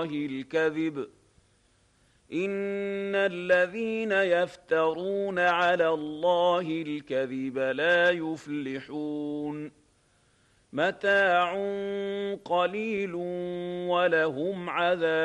الكذب إن الذين يفترون على الله الكذب لا يفلحون متاع قليل ولهم عذاب